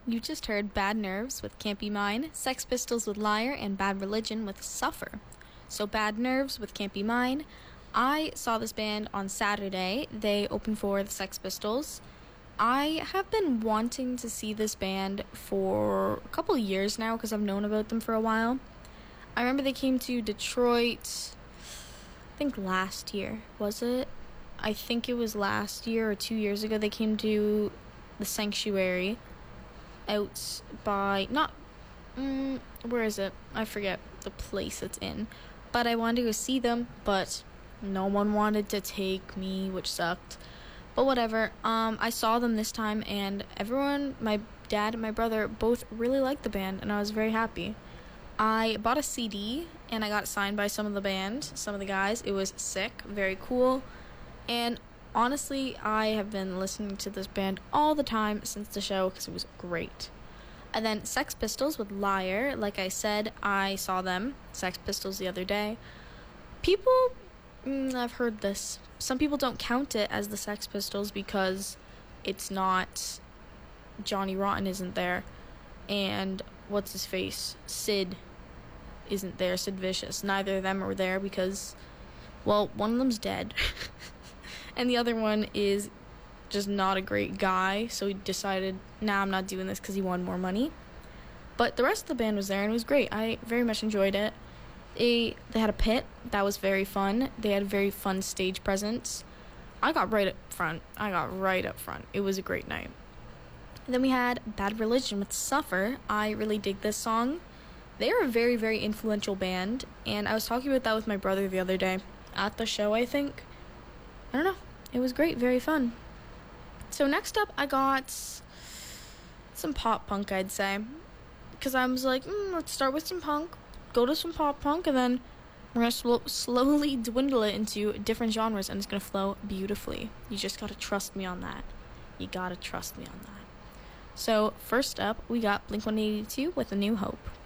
You just heard Bad Nerves with Can't Be Mine, Sex Pistols with Liar, and Bad Religion with Suffer. So, Bad Nerves with Can't Be Mine. I saw this band on Saturday. They opened for the Sex Pistols. I have been wanting to see this band for a couple years now because I've known about them for a while. I remember they came to Detroit, I think last year, was it? I think it was last year or 2 years ago. They came to the Sanctuary out by, not, where is it? I forget the place it's in. But I wanted to go see them, but no one wanted to take me, which sucked. But whatever. I saw them this time, and everyone, my dad and my brother, both really liked the band, and I was very happy. I bought a CD, and I got signed by some of the band, some of the guys. It was sick, very cool. And honestly, I have been listening to this band all the time since the show because it was great. And then Sex Pistols with Liar. Like I said, I saw them, Sex Pistols, the other day. People, I've heard this. Some people don't count it as the Sex Pistols because it's not, Johnny Rotten isn't there. And what's his face? Sid isn't there, Sid Vicious. Neither of them are there because, well, one of them's dead. And the other one is just not a great guy, so he decided, nah, I'm not doing this because he wanted more money. But the rest of the band was there, and it was great. I very much enjoyed it. They had a pit. That was very fun. They had a very fun stage presence. I got right up front. It was a great night. And then we had Bad Religion with Suffer. I really dig this song. They are a very, very influential band, and I was talking about that with my brother the other day at the show, I think. I don't know. It was great. Very fun. So next up, I got some pop punk, I'd say. Because I was like, let's start with some punk, go to some pop punk, and then we're going to slowly dwindle it into different genres, and it's going to flow beautifully. You just got to trust me on that. So first up, we got Blink-182 with A New Hope.